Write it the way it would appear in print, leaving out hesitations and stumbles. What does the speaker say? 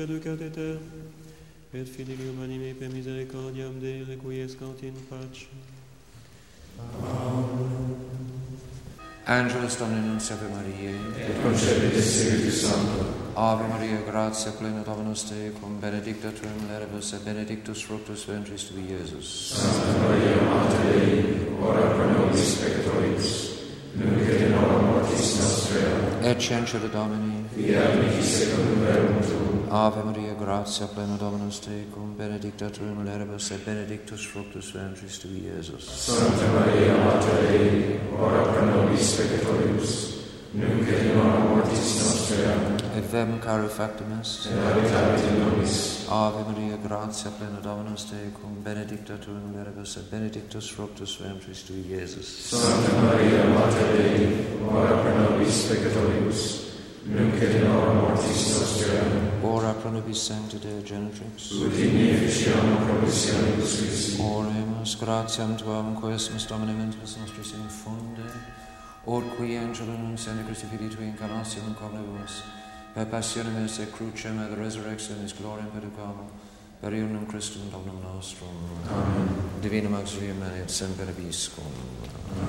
Educat aeter, et fidelium anime per misericordiam Dei requiescant in pace. Angelus Domini Nunciavi Mariae, et concepit Spiritus Sancto. Ave Maria, gratia plena Dominus tecum, benedicta tu in mulieribus, et benedictus fructus ventris tui, Iesus. Santa Maria, Mater Dei, ora pro nobis peccatoribus, nunc et in hora mortis nostrae. Et censure Domini, Fiat mihi secundum verbum tuum. Ave Maria, gratia plena Dominus tecum, benedicta tu in mulieribus, et benedictus fructus ventris tui, Iesus. Santa Maria, Mater Dei, ora pro nobis peccatoribus, nunc et in hora mortis nostrae. Et vem caro factum est, Et habitavit in nobis. Ave Maria, gratia plena Dominus tecum, benedicta tu in mulieribus, et benedictus fructus ventris tui, Iesus. Santa Maria, Mater Dei, ora pro nobis peccatoribus, nunc et in hora mortis nostrae. Ora pro nobis sancta Deo Genitrix. Ut in efficiamur promissionibus Christi. Oremus, gratiam tuam, quesumus Domine mentis nostris infunde, or qui angelum nunciandi Christi Filii Tui incarnationem conebus, per passionem et crucem et resurrectionis gloriam perducamur, per iurnum Christum Dominum nostrum. Amen. Divinum auxilium et semper vobiscum.